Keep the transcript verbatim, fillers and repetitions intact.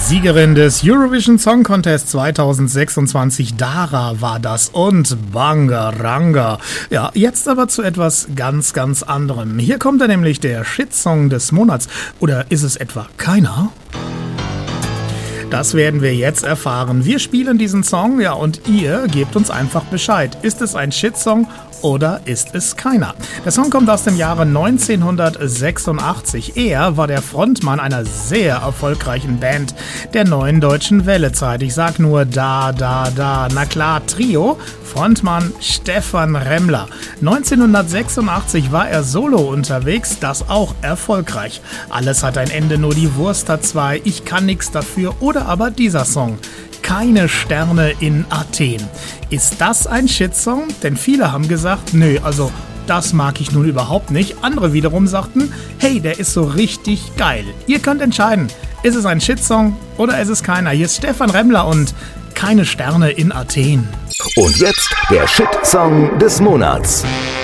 Siegerin des Eurovision Song Contest zweitausendsechsundzwanzig, Dara war das, und Bangaranga. Ja, jetzt aber zu etwas ganz, ganz anderem. Hier kommt dann nämlich der Shitsong des Monats. Oder ist es etwa keiner? Das werden wir jetzt erfahren. Wir spielen diesen Song, ja, und ihr gebt uns einfach Bescheid. Ist es ein Shitsong oder ist es keiner? Der Song kommt aus dem Jahre neunzehnhundertsechsundachtzig. Er war der Frontmann einer sehr erfolgreichen Band der neuen deutschen Wellezeit. Ich sag nur da, da, da. Na klar, Trio. Frontmann Stephan Remmler. neunzehnhundertsechsundachtzig war er solo unterwegs, das auch erfolgreich. Alles hat ein Ende, nur die Wurst hat zwei. Ich kann nix dafür. Oder aber dieser Song. Keine Sterne in Athen. Ist das ein Shitsong? Denn viele haben gesagt, nö, also das mag ich nun überhaupt nicht. Andere wiederum sagten, hey, der ist so richtig geil. Ihr könnt entscheiden, ist es ein Shitsong oder ist es keiner? Hier ist Stephan Remmler und Keine Sterne in Athen. Und jetzt der Shitsong des Monats.